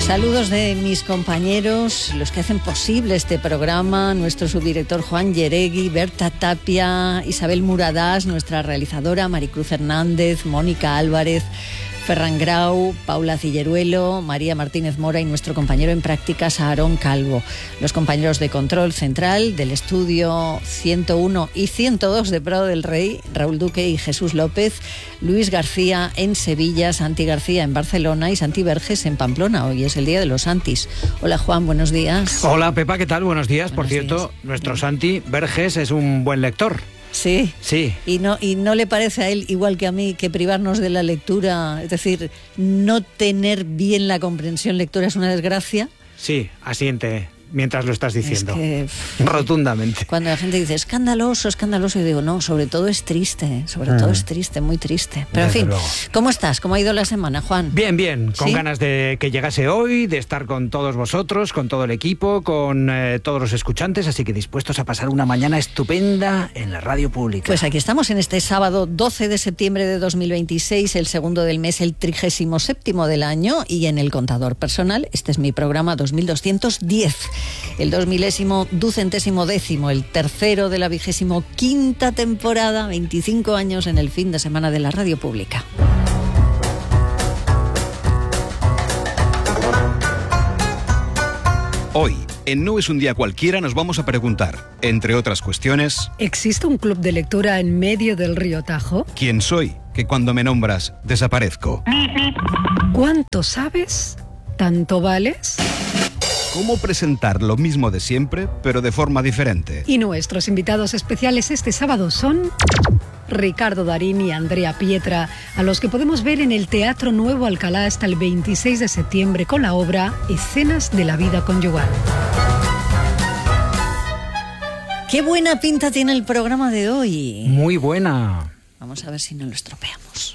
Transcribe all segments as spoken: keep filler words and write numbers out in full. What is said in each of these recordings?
Saludos de mis compañeros, los que hacen posible este programa, nuestro subdirector Juan Yeregui, Berta Tapia, Isabel Muradás, nuestra realizadora Maricruz Hernández, Mónica Álvarez, Ferran Grau, Paula Cilleruelo, María Martínez Mora y nuestro compañero en prácticas Aarón Calvo. Los compañeros de control central del estudio ciento uno y ciento dos de Prado del Rey, Raúl Duque y Jesús López, Luis García en Sevilla, Santi García en Barcelona y Santi Verges en Pamplona. Hoy es el día de los Santis. Hola Juan, buenos días. Hola Pepa, ¿qué tal? Buenos días. Buenos Por cierto, días. Nuestro Santi Verges es un buen lector. Sí. Sí. ¿Y no, ¿Y no le parece a él, igual que a mí, que privarnos de la lectura, es decir, no tener bien la comprensión lectora es una desgracia? Sí, asiente mientras lo estás diciendo. Es que, rotundamente. Cuando la gente dice escandaloso, escandaloso, yo digo, no, sobre todo es triste, sobre mm. todo es triste, muy triste. Pero Desde en fin, luego. ¿Cómo estás? ¿Cómo ha ido la semana, Juan? Bien, bien, con ¿Sí? ganas de que llegase hoy, de estar con todos vosotros, con todo el equipo, con eh, todos los escuchantes, así que dispuestos a pasar una mañana estupenda en la radio pública. Pues aquí estamos en este sábado doce de septiembre de dos mil veintiséis, el segundo del mes, el trigésimo séptimo del año, y en el contador personal, este es mi programa dos mil doscientos diez, el dos milésimo ducentésimo décimo, el tercero de la vigésimo quinta temporada, veinticinco años en el fin de semana de la radio pública. Hoy, en No es un día cualquiera, nos vamos a preguntar, entre otras cuestiones, ¿existe un club de lectura en medio del río Tajo? ¿quién soy? Que cuando me nombras, desaparezco. ¿Cuánto sabes? ¿Tanto vales? ¿Cómo presentar lo mismo de siempre, pero de forma diferente? Y nuestros invitados especiales este sábado son Ricardo Darín y Andrea Pietra, a los que podemos ver en el Teatro Nuevo Alcalá hasta el veintiséis de septiembre con la obra Escenas de la vida conyugal. ¡Qué buena pinta tiene el programa de hoy! Muy buena. Vamos a ver si no lo estropeamos.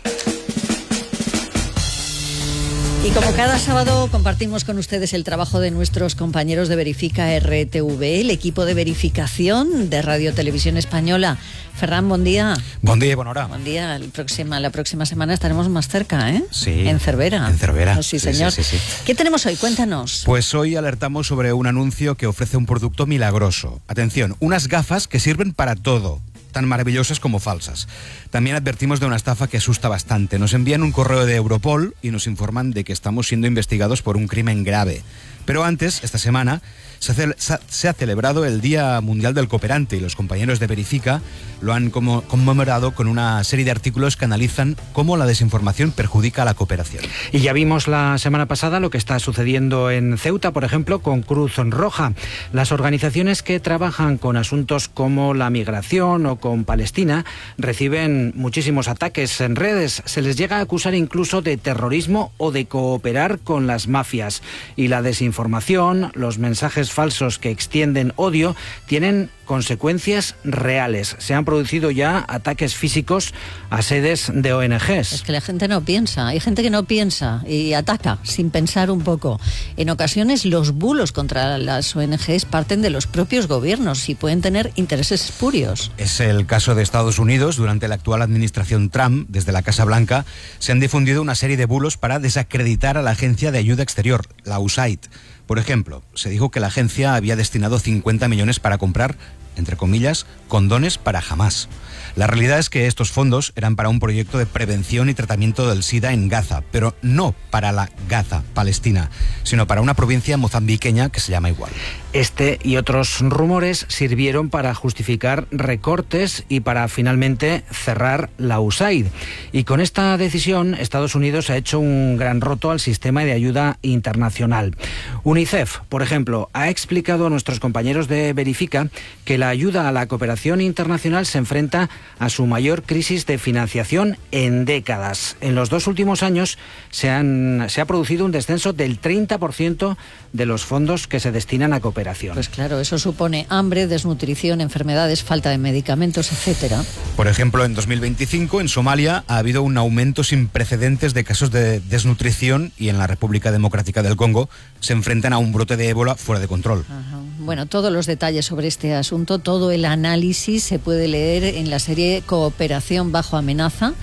Y como cada sábado compartimos con ustedes el trabajo de nuestros compañeros de Verifica R T V, el equipo de verificación de Radio Televisión Española. Ferran, buen día. Buen día y buena hora. Buen día. El próxima, la próxima semana estaremos más cerca, ¿eh? Sí. En Cervera. En Cervera. Oh, sí, señor. Sí, sí, sí. ¿Qué tenemos hoy? Cuéntanos. Pues hoy alertamos sobre un anuncio que ofrece un producto milagroso. Atención, unas gafas que sirven para todo, tan maravillosas como falsas. También advertimos de una estafa que asusta bastante. Nos envían un correo de Europol y nos informan de que estamos siendo investigados por un crimen grave. Pero antes, esta semana, se ha, se ha celebrado el Día Mundial del Cooperante y los compañeros de Verifica lo han como conmemorado con una serie de artículos que analizan cómo la desinformación perjudica a la cooperación. Y ya vimos la semana pasada lo que está sucediendo en Ceuta, por ejemplo, con Cruz Roja. Las organizaciones que trabajan con asuntos como la migración o con Palestina reciben muchísimos ataques en redes. Se les llega a acusar incluso de terrorismo o de cooperar con las mafias. Y la desinformación, los mensajes falsos que extienden odio, tienen consecuencias reales. Se han producido ya ataques físicos a sedes de O N Ges. Es que la gente no piensa, hay gente que no piensa y ataca sin pensar un poco. En ocasiones los bulos contra las O N Ges parten de los propios gobiernos y pueden tener intereses espurios. Es el caso de Estados Unidos. Durante la actual administración Trump, desde la Casa Blanca, se han difundido una serie de bulos para desacreditar a la Agencia de Ayuda Exterior, la U S A I D. Por ejemplo, se dijo que la agencia había destinado cincuenta millones para comprar, entre comillas, condones para Hamás. La realidad es que estos fondos eran para un proyecto de prevención y tratamiento del SIDA en Gaza, pero no para la Gaza palestina, sino para una provincia mozambiqueña que se llama igual. Este y otros rumores sirvieron para justificar recortes y para finalmente cerrar la U S A I D. Y con esta decisión, Estados Unidos ha hecho un gran roto al sistema de ayuda internacional. UNICEF, por ejemplo, ha explicado a nuestros compañeros de Verifica que la ayuda a la cooperación internacional se enfrenta a su mayor crisis de financiación en décadas. En los dos últimos años se, han, se ha producido un descenso del treinta por ciento de los fondos que se destinan a cooperación. Pues claro, eso supone hambre, desnutrición, enfermedades, falta de medicamentos, etcétera. Por ejemplo, en dos mil veinticinco en Somalia ha habido un aumento sin precedentes de casos de desnutrición y en la República Democrática del Congo se enfrentan a un brote de ébola fuera de control. Ajá. Bueno, todos los detalles sobre este asunto, todo el análisis se puede leer en la serie Cooperación bajo amenaza,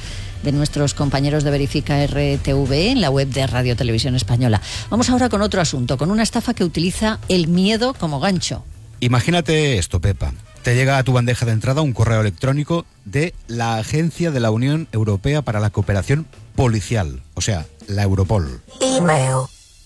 de nuestros compañeros de Verifica R T V en la web de Radio Televisión Española. Vamos ahora con otro asunto, con una estafa que utiliza el miedo como gancho. Imagínate esto, Pepa. Te llega a tu bandeja de entrada un correo electrónico de la Agencia de la Unión Europea para la Cooperación Policial, o sea, la Europol. Email.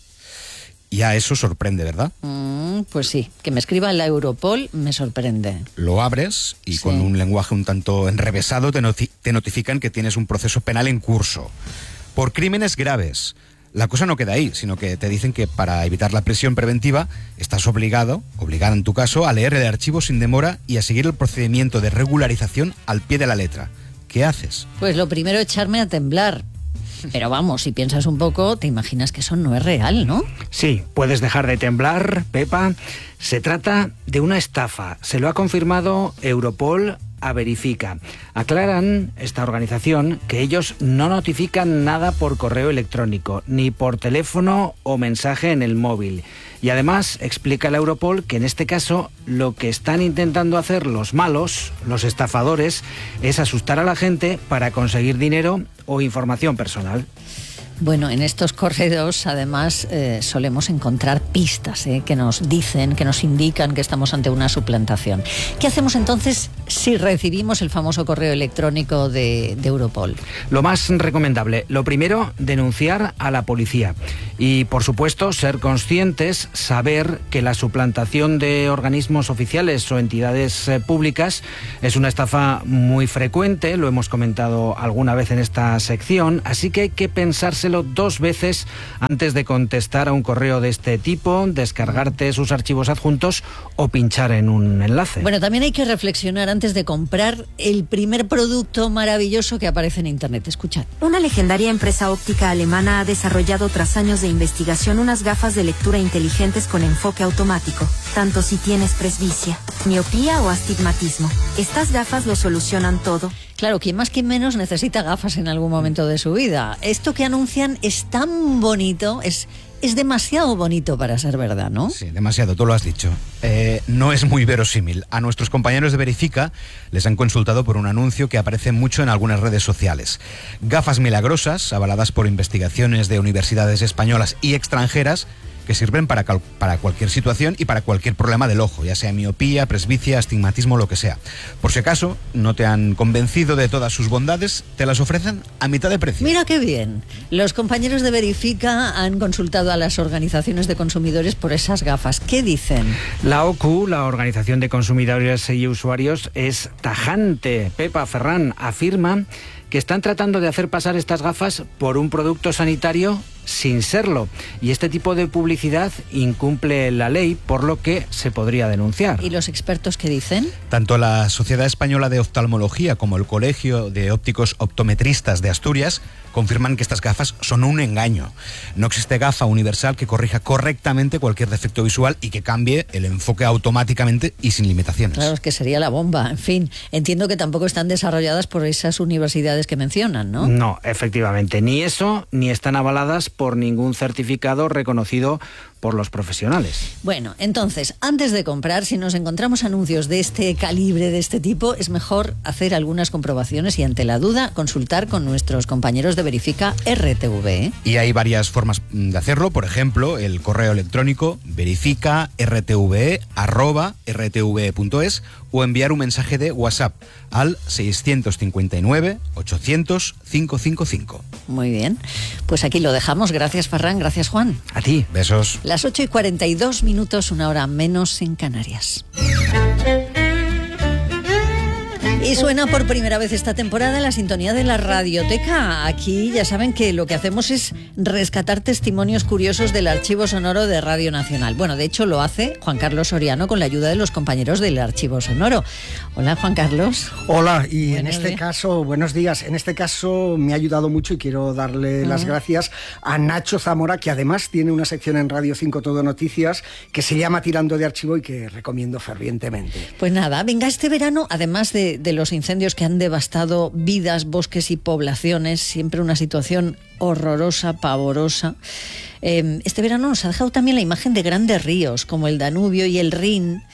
Ya eso sorprende, ¿verdad? Mm, pues sí, que me escriba la Europol me sorprende. Lo abres y Sí. con un lenguaje un tanto enrevesado te, noti- te notifican que tienes un proceso penal en curso por crímenes graves. La cosa no queda ahí, sino que te dicen que para evitar la prisión preventiva estás obligado, obligada en tu caso, a leer el archivo sin demora y a seguir el procedimiento de regularización al pie de la letra. ¿Qué haces? Pues lo primero, echarme a temblar. Pero vamos, si piensas un poco, te imaginas que eso no es real, ¿no? Sí, puedes dejar de temblar, Pepa. Se trata de una estafa. Se lo ha confirmado Europol a Verifica. Aclaran, esta organización, que ellos no notifican nada por correo electrónico, ni por teléfono o mensaje en el móvil. Y además explica la Europol que en este caso lo que están intentando hacer los malos, los estafadores, es asustar a la gente para conseguir dinero o información personal. Bueno, en estos correos además eh, solemos encontrar pistas eh, que nos dicen, que nos indican que estamos ante una suplantación. ¿Qué hacemos entonces si recibimos el famoso correo electrónico de, de Europol? Lo más recomendable, lo primero, denunciar a la policía. Y, por supuesto, ser conscientes, saber que la suplantación de organismos oficiales o entidades eh, públicas es una estafa muy frecuente, lo hemos comentado alguna vez en esta sección, así que hay que pensárselo dos veces antes de contestar a un correo de este tipo, descargarte sus archivos adjuntos o pinchar en un enlace. Bueno, también hay que reflexionar antes de comprar el primer producto maravilloso que aparece en Internet. Escuchad. Una legendaria empresa óptica alemana ha desarrollado tras años de investigación unas gafas de lectura inteligentes con enfoque automático, tanto si tienes presbicia, miopía o astigmatismo. Estas gafas lo solucionan todo. Claro, quien más, quien menos necesita gafas en algún momento de su vida. Esto que anuncian es tan bonito, es, es demasiado bonito para ser verdad, ¿no? Sí, demasiado, tú lo has dicho. Eh, no es muy verosímil. A nuestros compañeros de Verifica les han consultado por un anuncio que aparece mucho en algunas redes sociales. Gafas milagrosas, avaladas por investigaciones de universidades españolas y extranjeras, que sirven para, cal- para cualquier situación y para cualquier problema del ojo, ya sea miopía, presbicia, astigmatismo, lo que sea. Por si acaso no te han convencido de todas sus bondades, te las ofrecen a mitad de precio. Mira qué bien. Los compañeros de Verifica han consultado a las organizaciones de consumidores por esas gafas. ¿Qué dicen? La O C U, la Organización de Consumidores y Usuarios, es tajante. Pepa Ferrán afirma que están tratando de hacer pasar estas gafas por un producto sanitario sin serlo. Y este tipo de publicidad incumple la ley, por lo que se podría denunciar. ¿Y los expertos qué dicen? Tanto la Sociedad Española de Oftalmología como el Colegio de Ópticos Optometristas de Asturias confirman que estas gafas son un engaño. No existe gafa universal que corrija correctamente cualquier defecto visual y que cambie el enfoque automáticamente y sin limitaciones. Claro, es que sería la bomba. En fin, entiendo que tampoco están desarrolladas por esas universidades que mencionan, ¿no? No, efectivamente, ni eso, ni están avaladas por ningún certificado reconocido por los profesionales. Bueno, entonces, antes de comprar, si nos encontramos anuncios de este calibre, de este tipo, es mejor hacer algunas comprobaciones y, ante la duda, consultar con nuestros compañeros de Verifica R T V. ¿eh? Y hay varias formas de hacerlo, por ejemplo, el correo electrónico verifica r t v arroba r t v punto es o enviar un mensaje de WhatsApp al seiscientos cincuenta y nueve ochocientos quinientos cincuenta y cinco. Muy bien, pues aquí lo dejamos. Gracias, Ferran, gracias, Juan. A ti. Besos. Las ocho y cuarenta y dos minutos, una hora menos en Canarias. Y suena por primera vez esta temporada la sintonía de la Radioteca. Aquí ya saben que lo que hacemos es rescatar testimonios curiosos del archivo sonoro de Radio Nacional. Bueno, de hecho lo hace Juan Carlos Soriano con la ayuda de los compañeros del archivo sonoro. Hola, Juan Carlos. Hola, y Buenos en este días. caso, buenos días, en este caso me ha ayudado mucho y quiero darle las gracias a Nacho Zamora, que además tiene una sección en Radio cinco Todo Noticias que se llama Tirando de Archivo y que recomiendo fervientemente. Pues nada, venga, este verano, además de, de los incendios que han devastado vidas, bosques y poblaciones, siempre una situación horrorosa, pavorosa, eh, este verano nos ha dejado también la imagen de grandes ríos como el Danubio y el Rin,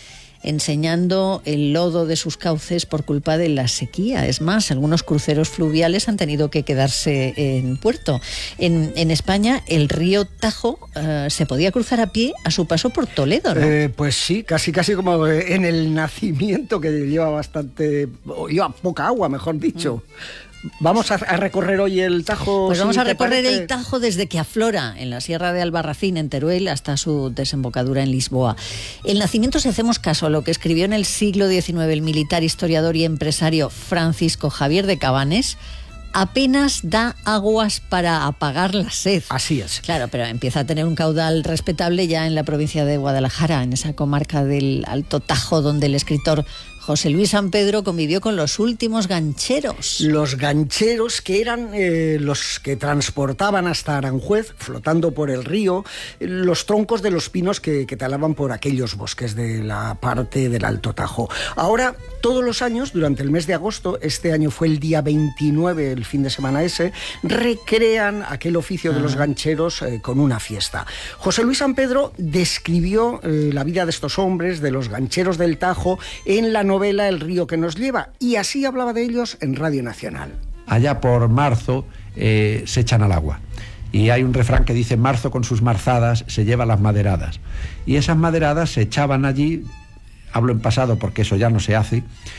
enseñando el lodo de sus cauces por culpa de la sequía. Es más, algunos cruceros fluviales han tenido que quedarse en puerto. En, en España, el río Tajo uh, se podía cruzar a pie a su paso por Toledo, ¿no? Eh, pues sí, casi casi como en el Nacimiento, que lleva bastante, lleva poca agua, mejor dicho. Mm. Vamos a, a recorrer hoy el Tajo. Pues vamos si a recorrer parece. el Tajo desde que aflora en la Sierra de Albarracín, en Teruel, hasta su desembocadura en Lisboa. El Nacimiento, si hacemos caso a lo que escribió en el siglo diecinueve el militar, historiador y empresario Francisco Javier de Cabanes, apenas da aguas para apagar la sed. Así es. Claro, pero empieza a tener un caudal respetable ya en la provincia de Guadalajara, en esa comarca del Alto Tajo, donde el escritor José Luis San Pedro convivió con los últimos gancheros. Los gancheros, que eran eh, los que transportaban hasta Aranjuez, flotando por el río, los troncos de los pinos que, que talaban por aquellos bosques de la parte del Alto Tajo. Ahora, todos los años, durante el mes de agosto, este año fue el día veintinueve, el fin de semana ese, recrean aquel oficio de los gancheros eh, con una fiesta. José Luis San Pedro describió eh, la vida de estos hombres, de los gancheros del Tajo, en la novela El río que nos lleva, y así hablaba de ellos en Radio Nacional. Allá por marzo eh, se echan al agua. Y hay un refrán que dice: marzo con sus marzadas se lleva las maderadas. Y esas maderadas se echaban allí, hablo en pasado porque eso ya no se hace,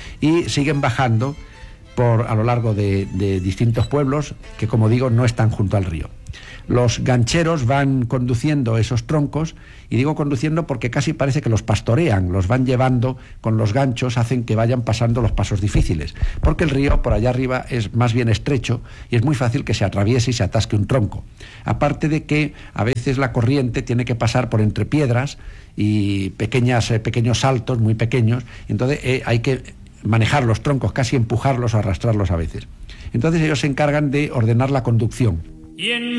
y siguen bajando por, a lo largo de, de distintos pueblos que, como digo, no están junto al río. Los gancheros van conduciendo esos troncos, y digo conduciendo porque casi parece que los pastorean, los van llevando con los ganchos, hacen que vayan pasando los pasos difíciles, porque el río por allá arriba es más bien estrecho y es muy fácil que se atraviese y se atasque un tronco. Aparte de que a veces la corriente tiene que pasar por entre piedras y pequeñas, eh, pequeños saltos muy pequeños, entonces eh, hay que manejar los troncos, casi empujarlos o arrastrarlos a veces. Entonces ellos se encargan de ordenar la conducción.